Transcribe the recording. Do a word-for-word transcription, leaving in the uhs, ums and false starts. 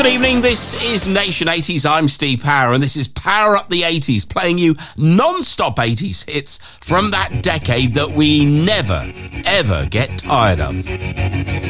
Good evening, this is Nation eighties. I'm Steve Power, and this is Power Up the eighties, playing you non-stop eighties hits from that decade that we never, ever get tired of.